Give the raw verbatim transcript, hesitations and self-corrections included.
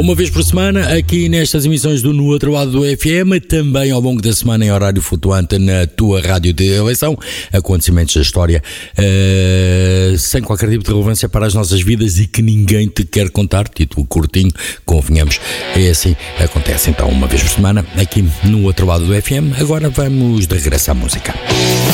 Uma vez por semana, aqui nestas emissões do No Outro Lado do F M, também ao longo da semana em horário flutuante na tua rádio de eleição, acontecimentos da história uh, sem qualquer tipo de relevância para as nossas vidas e que ninguém te quer contar, título curtinho, convenhamos, é assim, acontece então uma vez por semana aqui no Outro Lado do F M. Agora vamos de regresso à música.